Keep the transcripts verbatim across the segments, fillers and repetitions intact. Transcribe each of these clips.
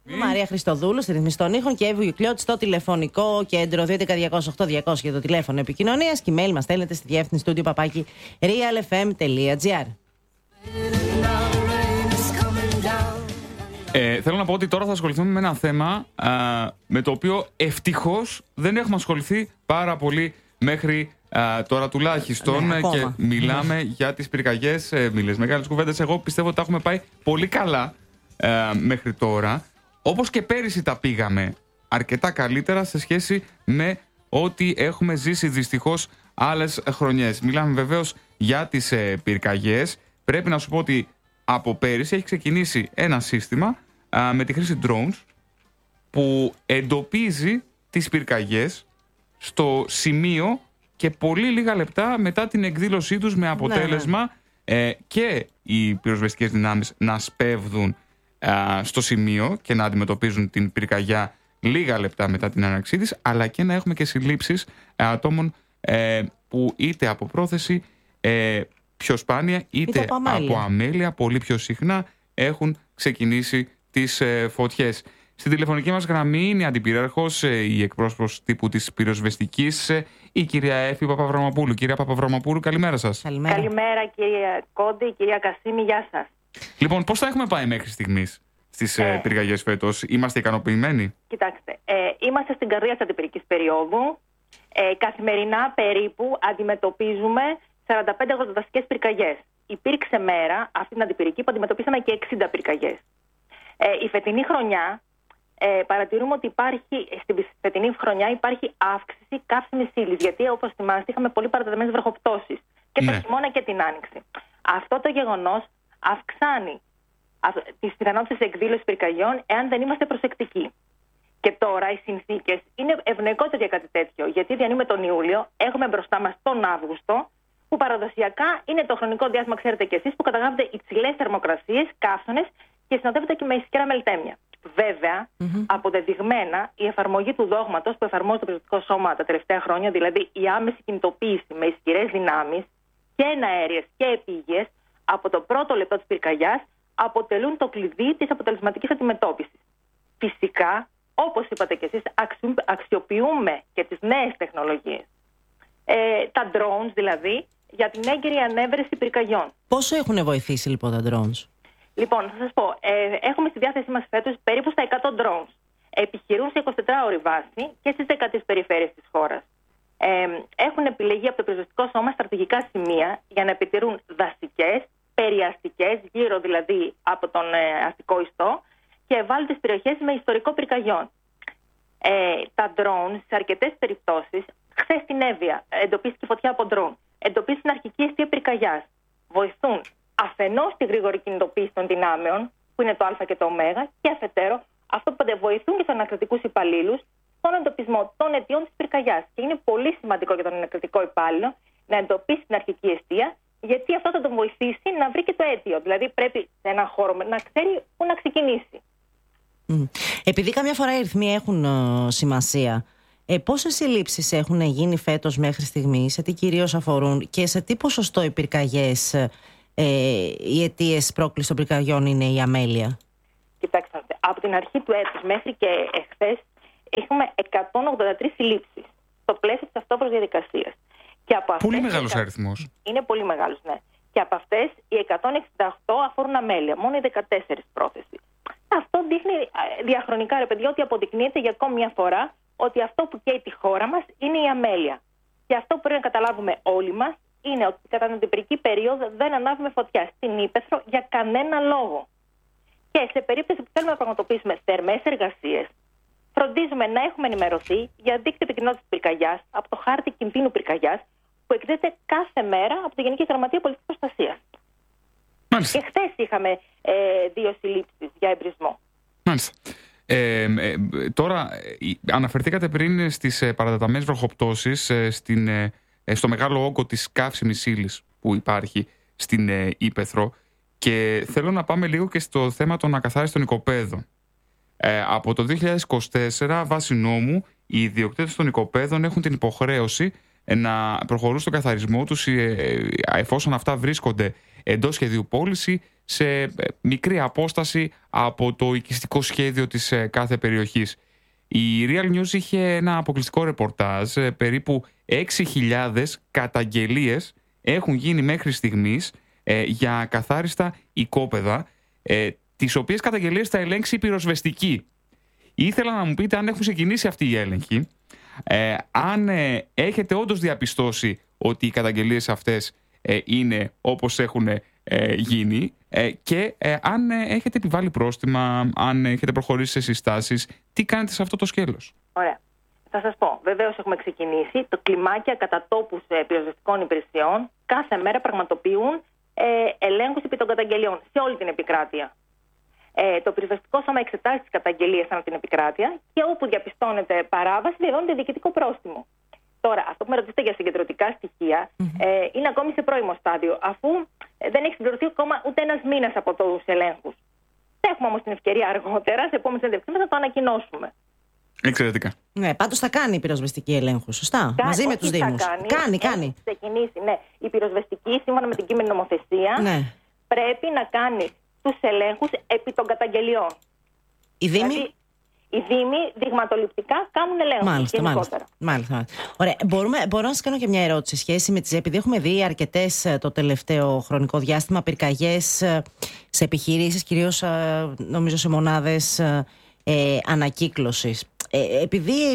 Μαρία Χριστοδούλου, στη ρυθμιστή των ήχων, και Εύη Γιουκλιώτη στο τηλεφωνικό κέντρο δύο ένα μηδέν οκτώ διακόσια για το τηλέφωνο επικοινωνίας, και email μας στέλνετε στη διεύθυνση studio παπάκι realfm.gr. Ε, θέλω να πω ότι τώρα θα ασχοληθούμε με ένα θέμα α, με το οποίο ευτυχώς δεν έχουμε ασχοληθεί πάρα πολύ μέχρι α, τώρα τουλάχιστον, ναι, και μιλάμε για τις πυρκαγιές. Ε, μιλές μεγάλες κουβέντες. Εγώ πιστεύω ότι τα έχουμε πάει πολύ καλά α, μέχρι τώρα. Όπως και πέρυσι τα πήγαμε αρκετά καλύτερα σε σχέση με ό,τι έχουμε ζήσει δυστυχώς άλλες χρονιές. Μιλάμε βεβαίως για τις ε, πυρκαγιές. Πρέπει να σου πω ότι από πέρυσι έχει ξεκινήσει ένα σύστημα α, με τη χρήση drones που εντοπίζει τις πυρκαγιές στο σημείο και πολύ λίγα λεπτά μετά την εκδήλωσή τους, με αποτέλεσμα ναι, ναι. Ε, και οι πυροσβεστικές δυνάμεις να σπέβδουν α, στο σημείο και να αντιμετωπίζουν την πυρκαγιά λίγα λεπτά μετά την έναρξή της, αλλά και να έχουμε και συλλήψεις ατόμων ε, που είτε από πρόθεση, ε, πιο σπάνια, είτε, είτε από, αμέλεια. από αμέλεια, πολύ πιο συχνά έχουν ξεκινήσει τις ε, φωτιές. Στην τηλεφωνική μας γραμμή είναι η αντιπυράρχος, ε, η εκπρόσωπος τύπου της πυροσβεστικής, ε, η κυρία Εύη Παπαβραμαπούλου. Κυρία Παπαβραμαπούλου, καλημέρα σας. Καλημέρα, καλημέρα κυρία Κόντι, κυρία Κασίμη, γεια σας. Λοιπόν, πώς θα έχουμε πάει μέχρι στιγμής στις ε, ε, πυρκαγιές φέτος? Είμαστε ικανοποιημένοι? Κοιτάξτε, ε, είμαστε στην καρδιά της αντιπυρικής περίοδου. Ε, καθημερινά περίπου αντιμετωπίζουμε σαράντα πέντε αγροτοδασικές πυρκαγιές. Υπήρξε μέρα, αυτή την αντιπυρική, που αντιμετωπίσαμε και εξήντα πυρκαγιές. Ε, η φετινή χρονιά, ε, παρατηρούμε ότι υπάρχει, στην φετινή χρονιά υπάρχει αύξηση καύσιμης ύλης. Γιατί, όπως θυμάστε, είχαμε πολύ παρατεταμένες βροχοπτώσεις και ναι, το χειμώνα και την άνοιξη. Αυτό το γεγονός αυξάνει τις πιθανότητες εκδήλωσης πυρκαγιών, εάν δεν είμαστε προσεκτικοί. Και τώρα οι συνθήκες είναι ευνοϊκότερες για κάτι τέτοιο. Γιατί διανύουμε τον Ιούλιο, έχουμε μπροστά μας τον Αύγουστο, που παραδοσιακά είναι το χρονικό διάστημα, ξέρετε κι εσείς, που καταγράφονται υψηλές θερμοκρασίες, καύσωνες και συνοδεύονται και με ισχυρά μελτέμια. Βέβαια, mm-hmm. αποδεδειγμένα, η εφαρμογή του δόγματος που εφαρμόζει το πυροσβεστικό σώμα τα τελευταία χρόνια, δηλαδή η άμεση κινητοποίηση με ισχυρές δυνάμεις και εναέριες και επίγειες, από το πρώτο λεπτό της πυρκαγιάς, αποτελούν το κλειδί της αποτελεσματικής αντιμετώπισης. Φυσικά, όπως είπατε κι εσείς, αξιοποιούμε και τις νέες τεχνολογίες. Ε, τα drones δηλαδή, για την έγκαιρη ανέβρεση πυρκαγιών. Πόσο έχουν βοηθήσει λοιπόν τα drones? Λοιπόν, θα σας πω, ε, έχουμε στη διάθεσή μας φέτος περίπου στα εκατό drones. Επιχειρούν σε εικοσιτετράωρη βάση και στις δεκατρείς περιφέρειες της χώρας. Ε, έχουν επιλεγεί από το πυροσβεστικό σώμα στρατηγικά σημεία για να επιτηρούν δασικές, περιαστικές, γύρω δηλαδή από τον ε, αστικό ιστό, και ευάλωτες περιοχές με ιστορικό πυρκαγιών. Ε, τα drones σε αρκετές περιπτώσεις, χθες στην Εύβοια εντοπίστηκε φωτιά από drone, εντοπίστηκε την αρχική αιστεία πυρκαγιάς. Βοηθούν αφενός τη γρήγορη κινητοποίηση των δυνάμεων, που είναι το Α και το Ω, και αφετέρου αυτό που βοηθούν και τους ανακριτικούς υπαλλήλους στον εντοπισμό των αιτιών της πυρκαγιάς. Και είναι πολύ σημαντικό για τον ανακριτικό υπάλληλο να εντοπίσει την αρχική αιστεία, γιατί αυτό θα τον βοηθήσει να βρει και το αίτιο. Δηλαδή πρέπει σε ένα χώρο να ξέρει πού να ξεκινήσει. Mm. Επειδή καμιά φορά οι ρυθμοί έχουν uh, σημασία, ε, πόσες συλλήψεις έχουν γίνει φέτος μέχρι στιγμής, σε τι κυρίως αφορούν και σε τι ποσοστό οι πυρκαγιές, ε, οι αιτίες πρόκλησης των πυρκαγιών είναι η αμέλεια? Κοιτάξτε, από την αρχή του έτους μέχρι και εχθές έχουμε εκατόν ογδόντα τρεις συλλήψεις στο πλαίσιο της αυτόφορης διαδικασίας. Και από αυτές, πολύ μεγάλος αριθμός. Είναι πολύ μεγάλος, ναι. Και από αυτές οι εκατόν εξήντα οκτώ αφορούν αμέλεια, μόνο οι δεκατέσσερις πρόθεση. Αυτό δείχνει διαχρονικά, ρε παιδιά, ότι αποδεικνύεται για ακόμη μια φορά ότι αυτό που καίει τη χώρα μας είναι η αμέλεια. Και αυτό που πρέπει να καταλάβουμε όλοι μας είναι ότι κατά την αντιπυρική περίοδο δεν ανάβουμε φωτιά στην ύπαιθρο για κανένα λόγο. Και σε περίπτωση που θέλουμε να πραγματοποιήσουμε θερμές εργασίες, φροντίζουμε να έχουμε ενημερωθεί για δίκτυο επικοινωνίας πυρκαγιάς από το χάρτη κινδύνου πυρκαγιάς, που εκδίδεται κάθε μέρα από τη Γενική Γραμματεία Πολιτικής Προστασίας. Μάλιστα. Και χθες είχαμε ε, δύο συλλήψεις για εμπρισμό. Μάλιστα. Ε, ε, τώρα, ε, αναφερθήκατε πριν στις ε, παρατεταμένες βροχοπτώσεις, ε, στην, ε, στο μεγάλο όγκο της καύσιμης ύλης που υπάρχει στην ε, Ύπαιθρο, και θέλω να πάμε λίγο και στο θέμα των ακαθάριστων οικοπαίδων. Ε, από το δύο χιλιάδες είκοσι τέσσερα, βάσει νόμου, οι ιδιοκτήτες των οικοπαίδων έχουν την υποχρέωση να προχωρούν στον καθαρισμό τους, εφόσον αυτά βρίσκονται εντός σχεδίου πώληση, σε μικρή απόσταση από το οικιστικό σχέδιο της κάθε περιοχής. Η Real News είχε ένα αποκλειστικό ρεπορτάζ. Περίπου έξι χιλιάδες καταγγελίες έχουν γίνει μέχρι στιγμής ε, για καθάριστα οικόπεδα, ε, τις οποίες καταγγελίες θα ελέγξει η πυροσβεστική. Ήθελα να μου πείτε αν έχουν ξεκινήσει αυτοί οι έλεγχοι, ε, αν ε, έχετε όντως διαπιστώσει ότι οι καταγγελίες αυτές ε, είναι όπως έχουν ε, γίνει ε, και ε, αν ε, έχετε επιβάλει πρόστιμα, αν έχετε προχωρήσει σε συστάσεις, τι κάνετε σε αυτό το σκέλος. Ωραία. Θα σας πω, βεβαίως έχουμε ξεκινήσει. Το κλιμάκια κατά τόπους ε, πυροσβεστικών υπηρεσιών κάθε μέρα πραγματοποιούν ε, ελέγχους επί των καταγγελιών σε όλη την επικράτεια. Ε, το πυροσβεστικό σώμα εξετάζει τις καταγγελίες ανά την επικράτεια και όπου διαπιστώνεται παράβαση, δηλώνεται διοικητικό πρόστιμο. Τώρα, αυτό που με ρωτήσετε για συγκεντρωτικά στοιχεία mm-hmm. ε, είναι ακόμη σε πρώιμο στάδιο, αφού ε, δεν έχει συγκεντρωθεί ακόμα ούτε ένας μήνας από τους ελέγχους. Θα έχουμε όμως την ευκαιρία αργότερα, σε επόμενες συνέντευξεις μας, να το ανακοινώσουμε. Εξαιρετικά. Ναι, πάντως θα κάνει η πυροσβεστική έλεγχο, σωστά. Κάνει, μαζί με τους Δήμους. Κάνει, κάνει, κάνει. Έχει ξεκινήσει, ναι. Η πυροσβεστική, σύμφωνα με την κείμενη νομοθεσία, ναι. πρέπει να κάνει τους ελέγχους επί των καταγγελιών. Οι Δήμοι. Δηλαδή, οι Δήμοι δειγματοληπτικά κάνουν ελέγχους. Μάλιστα, μάλιστα. μάλιστα. Ωραία. Μπορούμε, μπορώ να σας κάνω και μια ερώτηση σε σχέση με τις. Επειδή έχουμε δει αρκετές το τελευταίο χρονικό διάστημα πυρκαγιές σε επιχειρήσεις, κυρίως νομίζω σε μονάδες ε, ανακύκλωσης. Ε, επειδή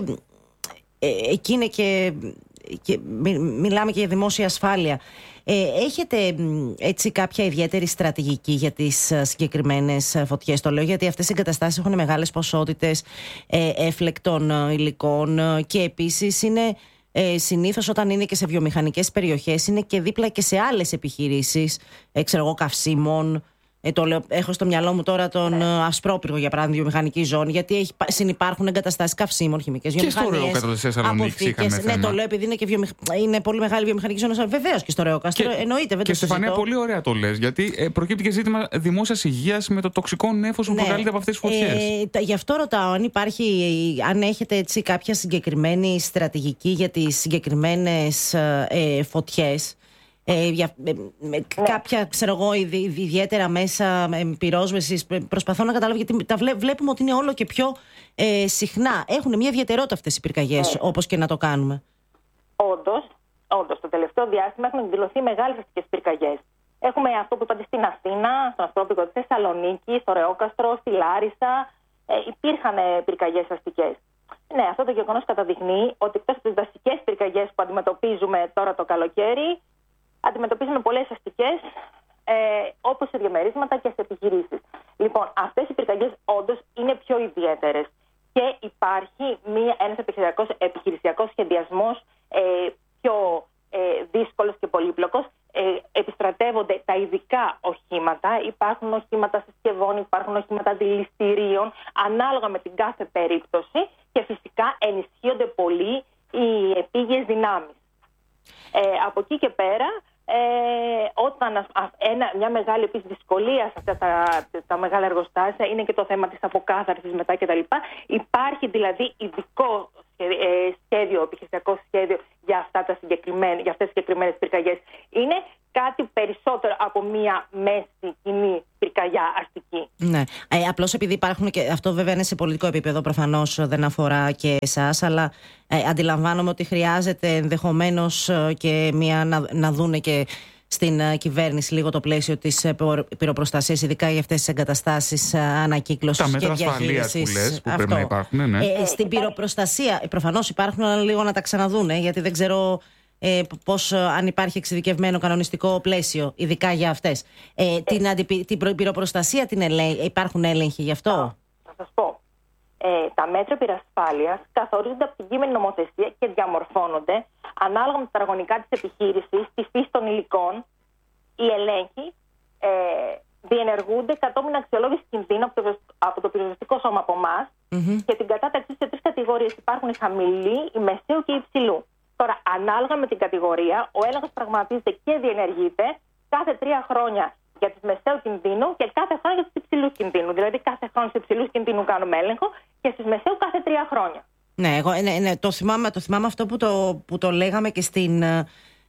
ε, εκεί είναι και, και μι, μιλάμε και για δημόσια ασφάλεια. Ε, έχετε έτσι κάποια ιδιαίτερη στρατηγική για τις συγκεκριμένες φωτιές? Το λέω γιατί αυτές οι εγκαταστάσεις έχουν μεγάλες ποσότητες ε, έφλεκτων υλικών και επίσης είναι ε, συνήθως όταν είναι και σε βιομηχανικές περιοχές είναι και δίπλα και σε άλλες επιχειρήσεις, ε, ξέρω εγώ, καυσίμων. Ε, το λέω, έχω στο μυαλό μου τώρα τον ναι. Ασπρόπυργο, για παράδειγμα, βιομηχανική ζώνη, γιατί έχει, συνυπάρχουν εγκαταστάσεις καυσίμων, χημικές βιομηχανίες. Και στο Ρεόκαστρο της Θεσσαλονίκης είχαμε θέμα. Ναι, το λέω επειδή είναι, και βιομηχ... είναι πολύ μεγάλη βιομηχανική ζώνη. Βεβαίως και στο Ρεόκαστρο, και, εννοείται. Και Στεφανία, πολύ ωραία το λες, γιατί ε, προκύπτει και ζήτημα δημόσιας υγείας με το τοξικό νέφος που ναι. προκαλείται από αυτές τις φωτιές. Ε, γι' αυτό ρωτάω, αν υπάρχει, αν έχετε έτσι κάποια συγκεκριμένη στρατηγική για τις συγκεκριμένες ε, φωτιές. Ε, για, ε, με ναι. κάποια ξέρω εγώ ιδιαίτερα μέσα ε, πυρόσβεσης, προσπαθώ να καταλάβω, γιατί τα βλέ, βλέπουμε ότι είναι όλο και πιο ε, συχνά. Έχουν μια ιδιαιτερότητα αυτές οι πυρκαγιές, ναι. όπως και να το κάνουμε. Όντως, όντως, το τελευταίο διάστημα έχουν εκδηλωθεί μεγάλες αστικές πυρκαγιές. Έχουμε αυτό που είπατε στην Αθήνα, στον Ασπρόπυργο της Θεσσαλονίκης, στο Ρεόκαστρο, στη Λάρισα. Ε, υπήρχαν πυρκαγιές αστικές. Ναι, αυτό το γεγονός καταδεικνύει ότι εκτός από τις δασικές πυρκαγιές που αντιμετωπίζουμε τώρα το καλοκαίρι, αντιμετωπίζουμε πολλές αστικές, ε, όπως σε διαμερίσματα και σε επιχειρήσεις. Λοιπόν, αυτές οι πυρκαγιές όντως είναι πιο ιδιαίτερες και υπάρχει μία, ένας επιχειρησιακός, επιχειρησιακός σχεδιασμός ε, πιο ε, δύσκολος και πολύπλοκος. Ε, επιστρατεύονται τα ειδικά οχήματα, υπάρχουν οχήματα συσκευών, υπάρχουν οχήματα δηληστηρίων, ανάλογα με την κάθε περίπτωση και φυσικά ενισχύονται πολύ οι επίγειες δυνάμεις. Ε, από εκεί και πέρα, ε, όταν α, ένα, μια μεγάλη επίσης δυσκολία σε αυτά τα, τα μεγάλα εργοστάσια είναι και το θέμα της αποκάθαρσης μετά κτλ. Υπάρχει δηλαδή ειδικό ε, σχέδιο, επιχειρησιακό σχέδιο για, αυτά τα συγκεκριμένα, για αυτές τις συγκεκριμένες πυρκαγιές. Είναι κάτι περισσότερο από μία μέση κοινή πυρκαγιά αστική. Ναι. Ε, απλώς επειδή υπάρχουν και αυτό βέβαια είναι σε πολιτικό επίπεδο, προφανώς δεν αφορά και εσάς, αλλά ε, αντιλαμβάνομαι ότι χρειάζεται ενδεχομένως και μία να, να δούνε και στην uh, κυβέρνηση λίγο το πλαίσιο της uh, πυροπροστασίας, ειδικά για αυτές τις εγκαταστάσεις uh, ανακύκλωσης και διαχείρισης. Τα μέτρα ασφαλείας που λες, που πρέπει να υπάρχουν, ναι. Ε, στην πυροπροστασία προφανώς υπάρχουν, αλλά λίγο να τα ξαναδούνε, γιατί δεν ξέρω ε, πώς, αν υπάρχει εξειδικευμένο κανονιστικό πλαίσιο, ειδικά για αυτές. Ε, ε, την, αντιπυ, την πυροπροστασία την ελέ, υπάρχουν έλεγχοι γι' αυτό? Θα σας πω. Ε, τα μέτρα πυρασφάλειας καθορίζονται από την κείμενη νομοθεσία και διαμορφώνονται ανάλογα με τα τετραγωνικά της επιχείρησης, τη φύση των υλικών. Οι ελέγχοι ε, διενεργούνται κατόπιν αξιολόγηση κινδύνου από το, από το πυροσβεστικό σώμα από εμάς mm-hmm. και την κατάταξη σε τρεις κατηγορίες. Υπάρχουν η χαμηλή, η μεσαίου και η υψηλού. Τώρα, ανάλογα με την κατηγορία, ο έλεγχος πραγματίζεται και διενεργείται κάθε τρία χρόνια για τις μεσαίου κινδύνου και κάθε χρόνο για τους υψηλούς κινδύνου. Δηλαδή, κάθε χρόνο στους υψηλούς κινδύνου κάνουμε έλεγχο και στις μεσαίου κάθε τρία χρόνια. Ναι, εγώ ναι, ναι, το, θυμάμαι, το θυμάμαι αυτό που το, που το λέγαμε και στην,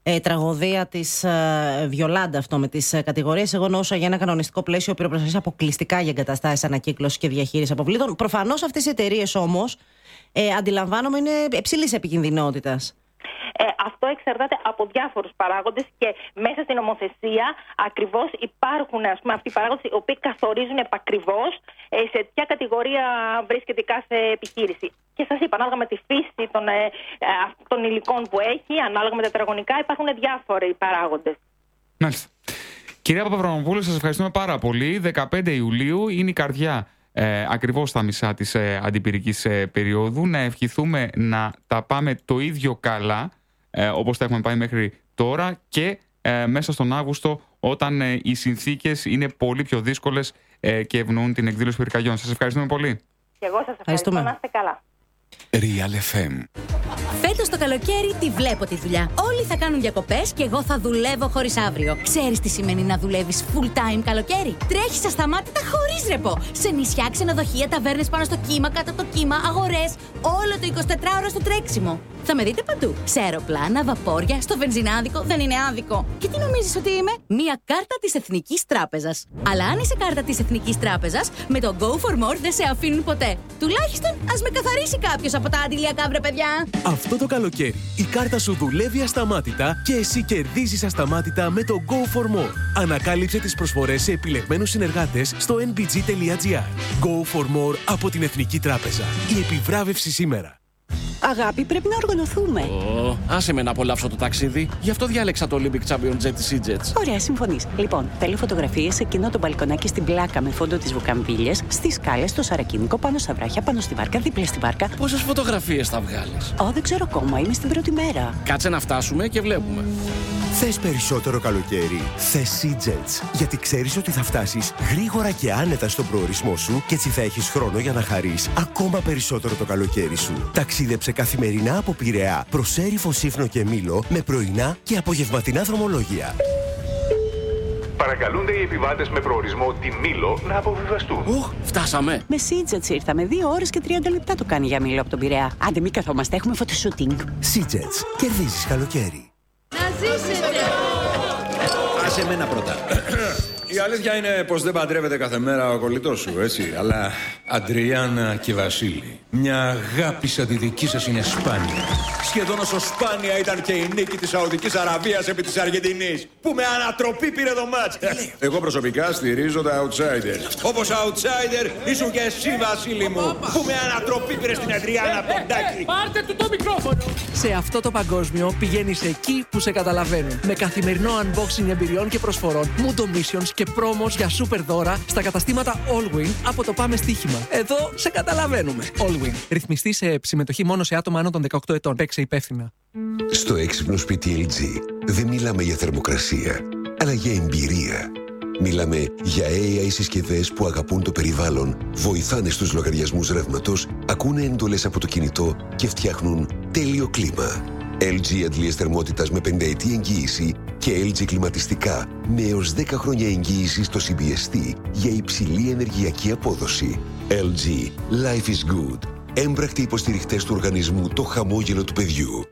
ε, τραγωδία της ε, Βιολάντα αυτό με τις ε, κατηγορίες. Εγώ νοούσα για ένα κανονιστικό πλαίσιο πυροπροστασίας αποκλειστικά για εγκαταστάσεις ανακύκλωσης και διαχείριση αποβλήτων. Προφανώς αυτές οι εταιρείες όμως, ε, αντιλαμβάνομαι, είναι υψηλής επικινδυνότητας. Ε, αυτό εξαρτάται από διάφορους παράγοντες και μέσα στην νομοθεσία ακριβώς υπάρχουν, ας πούμε, αυτοί οι παράγοντες οι οποίοι καθορίζουν επακριβώς ε, σε ποια κατηγορία βρίσκεται κάθε επιχείρηση. Και σας είπα, ανάλογα με τη φύση των, ε, των υλικών που έχει, ανάλογα με τα τετραγωνικά, υπάρχουν διάφοροι παράγοντες. Μάλιστα. Κυρία Παπαβραμοπούλου, σας ευχαριστούμε πάρα πολύ. δεκαπέντε Ιουλίου είναι η καρδιά ε, ακριβώς στα μισά της ε, αντιπυρικής ε, περίοδου. Να ευχηθούμε να τα πάμε το ίδιο καλά, ε, όπως τα έχουμε πάει μέχρι τώρα, και ε, μέσα στον Αύγουστο, όταν ε, οι συνθήκες είναι πολύ πιο δύσκολες ε, και ευνοούν την εκδήλωση πυρκαγιών. Σας ευχαριστούμε πολύ. Και εγώ σας ευχαριστώ. Να είστε καλά. Real εφ εμ. Φέτος το καλοκαίρι τη βλέπω τη δουλειά. Όλοι θα κάνουν διακοπές και εγώ θα δουλεύω χωρίς αύριο. Ξέρεις τι σημαίνει να δουλεύεις full time καλοκαίρι? Τρέχεις ασταμάτητα χωρίς ρεπό. Σε νησιά, ξενοδοχεία, ταβέρνες πάνω στο κύμα, κάτω από το κύμα, αγορές. Όλο το εικοσιτετράωρο στο τρέξιμο. Θα με δείτε παντού. Σε αεροπλάνα, βαπόρια, στο βενζινάδικο. Δεν είναι άδικο. Και τι νομίζεις ότι είμαι? Μία κάρτα της Εθνικής Τράπεζας. Αλλά αν είσαι κάρτα της Εθνικής Τράπεζας, με το Go for More δεν σε αφήνουν ποτέ. Τουλάχιστον ας με καθαρίσει κάποιος από τα αντιλιακά, βρε παιδιά. Αυτό το καλοκαίρι η κάρτα σου δουλεύει ασταμάτητα και εσύ κερδίζεις ασταμάτητα με το Go for More. Ανακάλυψε τις προσφορές σε επιλεγμένους συνεργάτες στο εν μπι τζι τελεία τζι άρ. Go for More από την Εθνική Τράπεζα. Η επιβράβευση σήμερα. Αγάπη, πρέπει να οργανωθούμε. Oh, άσε με να απολαύσω το ταξίδι. Γι' αυτό διάλεξα το Olympic Champion Jet της E-Jets. Ωραία, συμφωνείς. Λοιπόν, θέλω φωτογραφίες σε εκείνο το μπαλκονάκι στην πλάκα με φόντο τις βουκαμβίλιες, στις σκάλες, στο Σαρακίνικο, πάνω στα βράχια, πάνω στη βάρκα, δίπλα στη βάρκα. Πόσες φωτογραφίες θα βγάλεις? Ω, δεν ξέρω ακόμα. Είμαι στην πρώτη μέρα. Κάτσε να φτάσουμε και βλέπουμε. Θες περισσότερο καλοκαίρι? Θες E-Jets. Γιατί ξέρεις ότι θα φτάσεις γρήγορα και άνετα στον προορισμό σου και έτσι θα έχεις χρόνο για να χαρείς ακόμα περισσότερο το καλοκαίρι σου. Ταξίδεψε καθημερινά από Πειραιά προς Έριφο, Σύφνο και Μήλο με πρωινά και απογευματινά δρομολόγια. Παρακαλούνται οι επιβάτες με προορισμό τη Μήλο να αποβιβαστούν. Οχ, φτάσαμε. Με SeaJets ήρθαμε. Δύο ώρες και τριάντα λεπτά το κάνει για Μήλο από τον Πειραιά. Άντε, μην καθόμαστε, έχουμε φωτοσούτινγκ. SeaJets. Κερδίζεις καλοκαίρι. Να ζήσετε! Άσε εμένα πρώτα. Η αλήθεια είναι πως δεν παντρεύεται κάθε μέρα ο κολλητός σου, έτσι. Αλλά Αντριάννα και Βασίλη, μια αγάπη σαν τη δική σας είναι σπάνια. Σχεδόν όσο σπάνια ήταν και η νίκη της Σαουδικής Αραβίας επί της Αργεντινής, που με ανατροπή πήρε το μάτς. Εγώ προσωπικά στηρίζω τα outsider. Όπως outsider ήσουν και εσύ, Βασίλη μου, που με ανατροπή πήρε στην Αντριάννα Ποντάκη. Πάρτε του το μικρόφωνο! Σε αυτό το παγκόσμιο πηγαίνεις εκεί που σε καταλαβαίνουν. Με καθημερινό unboxing εμπειριών και προσφορών, Mundo Missions και πρόμος για super δώρα στα καταστήματα Allwin από το Πάμε Στοίχημα. Εδώ σε καταλαβαίνουμε. Allwin. Ρυθμιστή σε συμμετοχή μόνο σε άτομα άνω των δεκαοκτώ ετών. Παίξε υπεύθυνα. Στο έξυπνο σπίτι ελ τζι δεν μιλάμε για θερμοκρασία, αλλά για εμπειρία. Μιλάμε για έι άι συσκευές που αγαπούν το περιβάλλον, βοηθάνε στους λογαριασμούς ρεύματος, ακούνε εντολές από το κινητό και φτιάχνουν τέλειο κλίμα. ελ τζι αντλίες θερμότητας με πενταετή εγγύηση και ελ τζι κλιματιστικά με έως δέκα χρόνια εγγύηση στο σι μπι ες τι για υψηλή ενεργειακή απόδοση. ελ τζι. Life is good. Έμπρακτοι υποστηριχτές του οργανισμού Το Χαμόγελο του Παιδιού.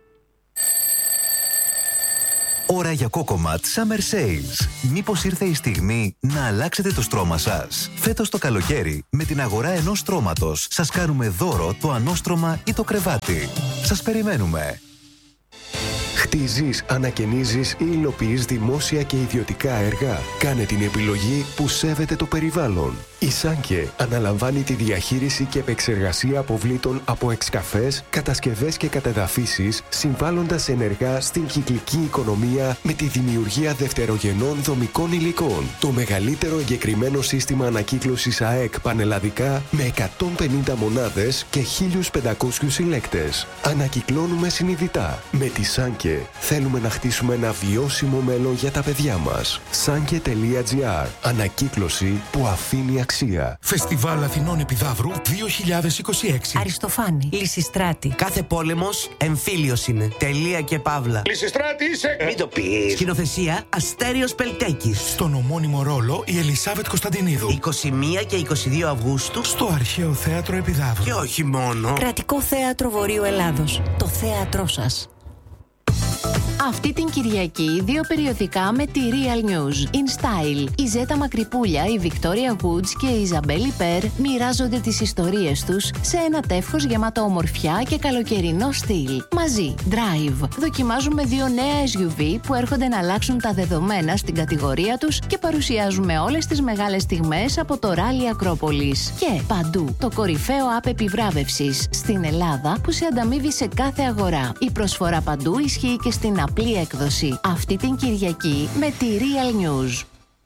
Ώρα για Cocomat Summer Sales. Μήπως ήρθε η στιγμή να αλλάξετε το στρώμα σας? Φέτος το καλοκαίρι, με την αγορά ενός στρώματος, σας κάνουμε δώρο το ανώστρωμα ή το κρεβάτι. Σας περιμένουμε. Χτίζεις, ανακαινίζεις ή υλοποιείς δημόσια και ιδιωτικά έργα? Κάνε την επιλογή που σέβεται το περιβάλλον. Η Σάνκε αναλαμβάνει τη διαχείριση και επεξεργασία αποβλήτων από εξκαφές, κατασκευές και κατεδαφίσεις, συμβάλλοντας ενεργά στην κυκλική οικονομία με τη δημιουργία δευτερογενών δομικών υλικών. Το μεγαλύτερο εγκεκριμένο σύστημα ανακύκλωσης ΑΕΚ πανελλαδικά με εκατόν πενήντα μονάδες και χίλιους πεντακόσιους συλλέκτες. Ανακυκλώνουμε συνειδητά. Με τη Σάνκε θέλουμε να χτίσουμε ένα βιώσιμο μέλλον για τα παιδιά μας. Σάνκε τελεία τζι άρ. Ανακύκλωση που αφήνει αξία. Φεστιβάλ Αθηνών Επιδαύρου δύο χιλιάδες είκοσι έξι. Αριστοφάνη. Λυσιστράτη. Κάθε πόλεμος εμφύλιος είναι. Τελεία και παύλα. Λυσιστράτη είσαι. Μην το πεις. Σκηνοθεσία Αστέριος Πελτέκης. Στον ομώνυμο ρόλο η Ελισάβετ Κωνσταντινίδου. είκοσι μία και είκοσι δύο Αυγούστου. Στο Αρχαίο Θέατρο Επιδαύρου. Και όχι μόνο. Κρατικό Θέατρο Βορείου Ελλάδος. Το θέατρό σας. Αυτή την Κυριακή δύο περιοδικά με τη Real News. In Style. Η Ζέτα Μακρυπούλια, η Victoria Woods και η Ιζαμπέλη Περ μοιράζονται τις ιστορίες τους σε ένα τεύχος γεμάτο ομορφιά και καλοκαιρινό στυλ. Μαζί, Drive. Δοκιμάζουμε δύο νέα ες γιου βι που έρχονται να αλλάξουν τα δεδομένα στην κατηγορία τους και παρουσιάζουμε όλες τις μεγάλες στιγμές από το Ράλι Ακρόπολης. Και Παντού, το κορυφαίο app επιβράβευσης στην Ελλάδα που σε ανταμείβει σε κάθε αγορά. Η προσφορά Παντού ισχύει και στην απλή έκδοση. Αυτή την Κυριακή με τη Real News.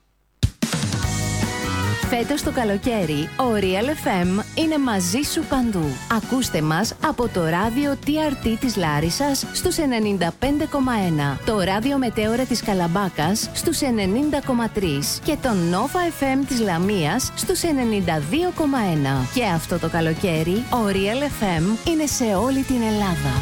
Φέτος το καλοκαίρι, ο Real εφ εμ είναι μαζί σου παντού. Ακούστε μας από το ράδιο τι αρ τι της Λάρισσας στους ενενήντα πέντε κόμμα ένα, το ράδιο Μετέωρα της Καλαμπάκας στους ενενήντα κόμμα τρία και το Nova εφ εμ της Λαμίας στους ενενήντα δύο κόμμα ένα. Και αυτό το καλοκαίρι, ο Real εφ εμ είναι σε όλη την Ελλάδα.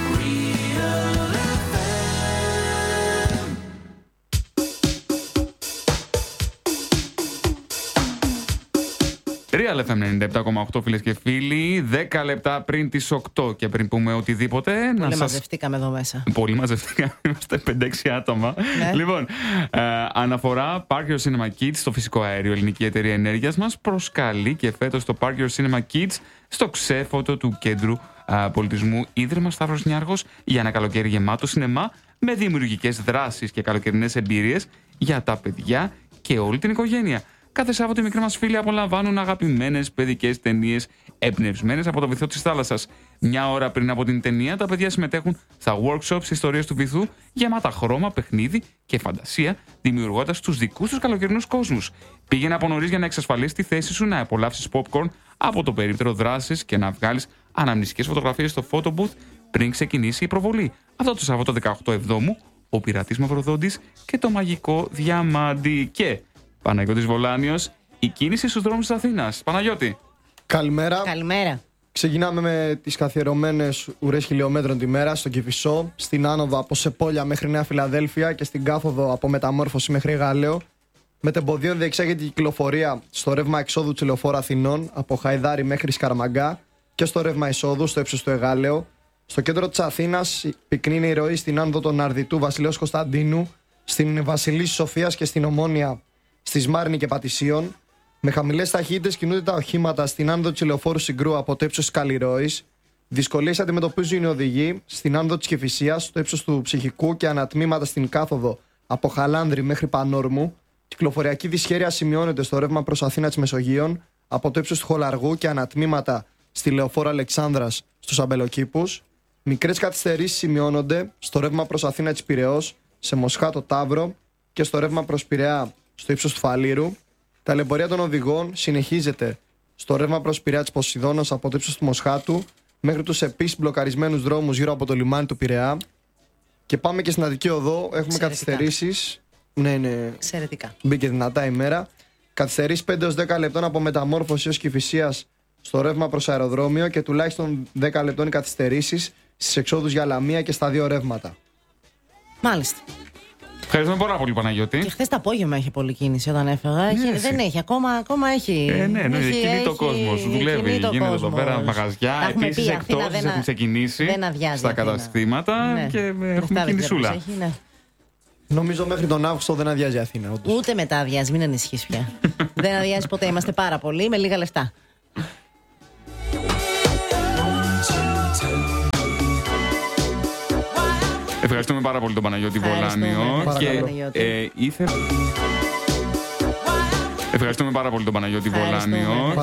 Real εφ εμ ενενήντα επτά κόμμα οκτώ, φίλες και φίλοι, δέκα λεπτά πριν τις οκτώ και πριν πούμε οτιδήποτε. Πολύ να σας... μαζευτήκαμε εδώ μέσα. Πολύ μαζευτήκαμε, είμαστε πέντε έξι άτομα. Ναι. Λοιπόν, ε, αναφορά Park Your Cinema Kids στο φυσικό αέριο. Ελληνική εταιρεία ενέργειας μας προσκαλεί και φέτος το Park Your Cinema Kids στο ξέφωτο του Κέντρου ε, Πολιτισμού Ίδρυμα Σταύρος Νιάρχος για ένα καλοκαίρι γεμάτο σινεμά με δημιουργικές δράσεις και καλοκαιρινές εμπειρίες για τα παιδιά και όλη την οικογένεια. Κάθε Σάββατο οι μικροί μας φίλοι απολαμβάνουν αγαπημένες παιδικές ταινίες εμπνευσμένες από το βυθό της θάλασσας. Μια ώρα πριν από την ταινία, τα παιδιά συμμετέχουν στα workshops ιστορίες του βυθού, γεμάτα χρώμα, παιχνίδι και φαντασία, δημιουργώντας τους δικούς τους καλοκαιρινούς κόσμους. Πήγαινε από νωρίς για να εξασφαλίσεις τη θέση σου, να απολαύσεις popcorn από το περίπτερο δράσης και να βγάλεις αναμνηστικές φωτογραφίες στο photo booth πριν ξεκινήσει η προβολή. Αυτό το Σάββατο δεκαοκτώ Εβδόμου, ο Πειρατής Μαυροδόντης και το Μαγικό Διαμάντι. Και Παναγιώτης Βολάνιος, η κίνηση στους δρόμους της Αθήνας. Παναγιώτη. Καλημέρα. Καλημέρα. Ξεκινάμε με τις καθιερωμένες ουρές χιλιόμετρων τη μέρα στο Κηφισό, στην άνοδο από Σεπόλια μέχρι Νέα Φιλαδέλφια και στην κάθοδο από Μεταμόρφωση μέχρι Γάλεο. Μετεμποδίων διεξάγεται η κυκλοφορία στο ρεύμα εξόδου του Λεωφόρου Αθηνών από Χαϊδάρη μέχρι Σκαραμαγκά και στο ρεύμα εισόδου στο ύψος του Εγάλεο. Στο κέντρο της Αθήνας πυκνή είναι η ροή στην άνοδο των Αρδιτού Βασιλέως Κωνσταντίνου, στην Βασιλής Σοφίας και στην Ομόνια στη Μάρνη και Πατησίων. Με χαμηλές ταχύτητες κινούνται τα οχήματα στην άνοδο της Λεωφόρου Συγκρού από το ύψος της Καλλιρόης. Δυσκολίες αντιμετωπίζουν οι οδηγοί στην άνοδο της Κηφισίας, στο ύψος του Ψυχικού και ανατμήματα στην κάθοδο από Χαλάνδρη μέχρι Πανόρμου. Κυκλοφοριακή δυσχέρεια σημειώνεται στο ρεύμα προς Αθήνα της Μεσογείων από το ύψος του Χολαργού και ανατμήματα στη Λεωφόρο Αλεξάνδρας στους Αμπελοκήπους. Μικρές καθυστερήσεις σημειώνονται στο ρεύμα προς Αθήνα της Πειραιώς, σε Μοσχάτο Ταύρο και στο ρεύμα προς Πειραιά στο ύψος του Φαλήρου. Ταλαιπωρία των οδηγών συνεχίζεται στο ρεύμα προς Πειραιά της Ποσειδώνος από το ύψος του Μοσχάτου μέχρι τους επίσης μπλοκαρισμένους δρόμους γύρω από το λιμάνι του Πειραιά. Και πάμε και στην Αττική Οδό. Έχουμε καθυστερήσεις. Ναι, ναι. Εξαιρετικά. Μπήκε δυνατά η μέρα. Καθυστερήσεις πέντε έως δέκα λεπτών από Μεταμόρφωση έως Κηφισίας στο ρεύμα προς αεροδρόμιο και τουλάχιστον δέκα λεπτών οι καθυστερήσεις στις εξόδους για Λαμία και στα δύο ρεύματα. Μάλιστα. Ευχαριστούμε πάρα πολύ, Παναγιώτη. Και χθες το απόγευμα είχε πολλή κίνηση όταν έφεγα. Έχει, Ναι, δεν έχει, ακόμα, ακόμα έχει. Ε, ναι, ναι, έχει, κινείται ο έχει, κόσμος. Δουλεύει, γίνεται εδώ πέρα μαγαζιά. Επίσης, εκτόσεις έχουν ξεκινήσει στα καταστήματα ναι. και έχουμε κινησούλα. Ναι. Νομίζω μέχρι τον Αύγουστο δεν αδειάζει η Αθήνα. Όντως. Ούτε μετά αδειάζει, μην ανησυχείς πια. Δεν αδειάζει ποτέ. Είμαστε πάρα πολλοί με λίγα λεφτά. Ευχαριστούμε πάρα πολύ τον Παναγιώτη Βολάνιο. Και, ε, ήθε... Ευχαριστούμε πάρα πολύ τον Παναγιώτη Βολάνιο.